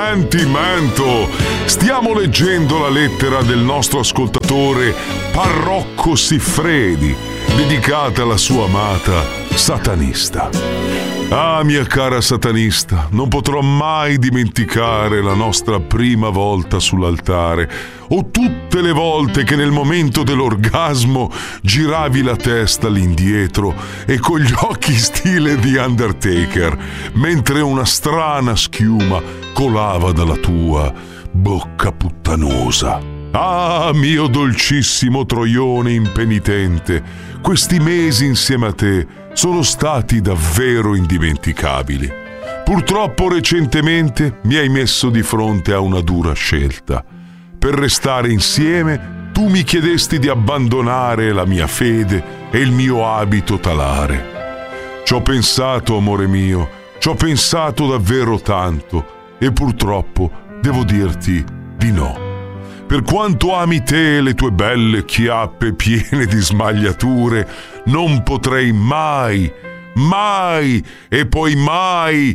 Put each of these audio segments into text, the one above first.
Sentimento! Stiamo leggendo la lettera del nostro ascoltatore Parrocco Siffredi, dedicata alla sua amata satanista. Ah, mia cara satanista, non potrò mai dimenticare la nostra prima volta sull'altare, o tutte le volte che nel momento dell'orgasmo giravi la testa all'indietro e con gli occhi stile di Undertaker, mentre una strana schiuma colava dalla tua bocca puttanosa. Ah, mio dolcissimo troione impenitente, questi mesi insieme a te sono stati davvero indimenticabili. Purtroppo recentemente mi hai messo di fronte a una dura scelta. Per restare insieme, tu mi chiedesti di abbandonare la mia fede e il mio abito talare. Ci ho pensato, amore mio, ci ho pensato davvero tanto e purtroppo devo dirti di no. Per quanto ami te e le tue belle chiappe piene di smagliature, non potrei mai e poi mai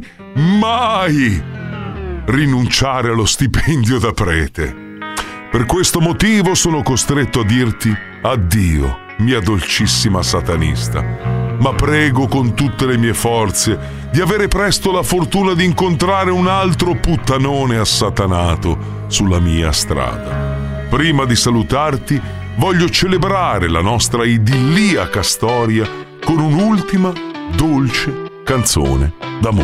rinunciare allo stipendio da prete. Per questo motivo sono costretto a dirti addio, mia dolcissima satanista. Ma prego con tutte le mie forze di avere presto la fortuna di incontrare un altro puttanone assatanato sulla mia strada. Prima di salutarti, voglio celebrare la nostra idilliaca storia con un'ultima dolce canzone d'amore.